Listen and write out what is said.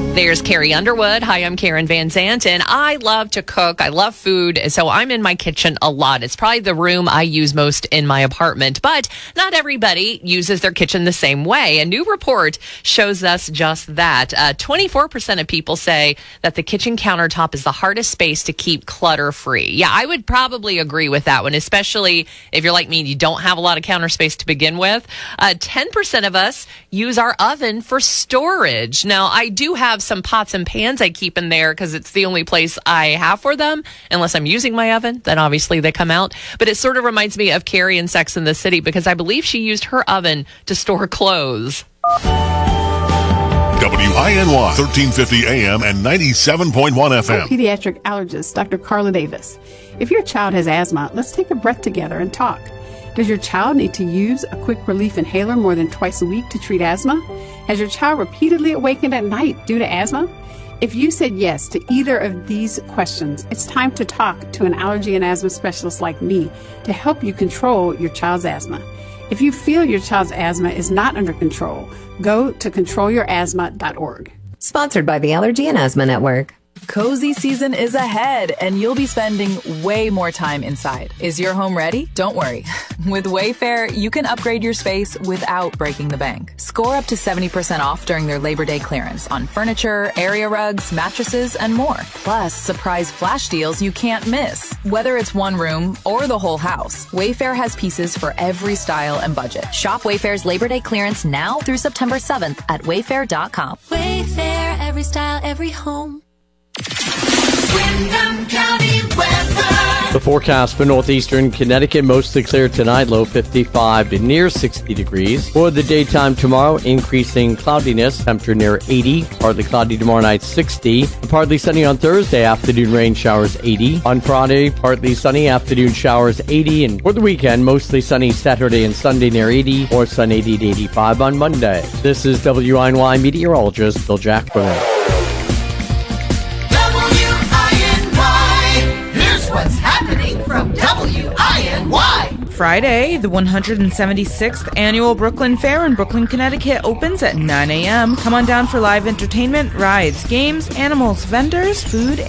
There's Carrie Underwood. Hi, I'm Karen Van Zant, and I love to cook. I love food, so I'm in my kitchen a lot. It's probably the room I use most in my apartment, but not everybody uses their kitchen the same way. A new report shows us just that. 24% of people say that the kitchen countertop is the hardest space to keep clutter-free. Yeah, I would probably agree with that one, especially if you're like me and you don't have a lot of counter space to begin with. 10% of us use our oven for storage. Now, I do have some pots and pans I keep in there because it's the only place I have for them. Unless I'm using my oven, then obviously they come out. But it sort of reminds me of Carrie in Sex and the City because I believe she used her oven to store clothes. WINY 1350 AM and 97.1 FM. Pediatric allergist Dr. Carla Davis. If your child has asthma, let's take a breath together and talk. Does your child need to use a quick relief inhaler more than twice a week to treat asthma? Has your child repeatedly awakened at night due to asthma? If you said yes to either of these questions, it's time to talk to an allergy and asthma specialist like me to help you control your child's asthma. If you feel your child's asthma is not under control, go to controlyourasthma.org. Sponsored by the Allergy and Asthma Network. Cozy season is ahead, and you'll be spending way more time inside. Is your home ready? Don't worry. With Wayfair, you can upgrade your space without breaking the bank. Score up to 70% off during their Labor Day clearance on furniture, area rugs, mattresses, and more. Plus, surprise flash deals you can't miss. Whether it's one room or the whole house, Wayfair has pieces for every style and budget. Shop Wayfair's Labor Day clearance now through September 7th at wayfair.com. Wayfair, every style, every home. Windham County weather. The forecast for northeastern Connecticut, mostly clear tonight, low 55 to near 60 degrees. For the daytime tomorrow, increasing cloudiness, temperature near 80. Partly cloudy tomorrow night, 60. Partly sunny on Thursday, afternoon rain showers, 80. On Friday, partly sunny, afternoon showers, 80. And for the weekend, mostly sunny Saturday and Sunday near 80, or sun 80 to 85 on Monday. This is WINY meteorologist Bill Jackman. What's happening from WINY? Friday, the 176th Annual Brooklyn Fair in Brooklyn, Connecticut opens at 9 a.m. Come on down for live entertainment, rides, games, animals, vendors, food,